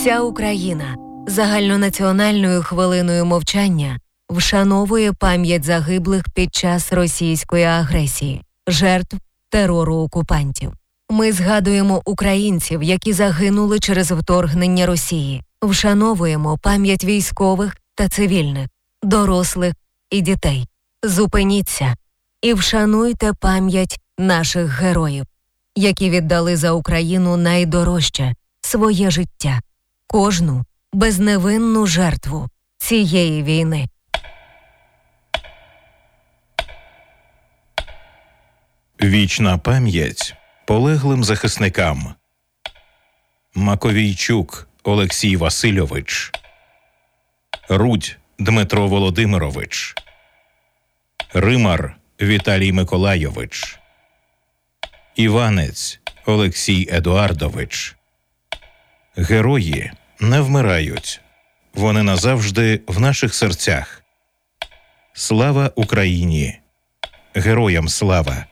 Вся Україна загальнонаціональною хвилиною мовчання вшановує пам'ять загиблих під час російської агресії, жертв терору окупантів. Ми згадуємо українців, які загинули через вторгнення Росії. Вшановуємо пам'ять військових та цивільних, дорослих і дітей. Зупиніться і вшануйте пам'ять наших героїв, які віддали за Україну найдорожче – своє життя, кожну безневинну жертву цієї війни. Вічна пам'ять полеглим захисникам. Маковійчук Олексій Васильович, Рудь Дмитро Володимирович, Римар Віталій Миколайович, Іванець Олексій Едуардович. Герої не вмирають. Вони назавжди в наших серцях. Слава Україні! Героям слава!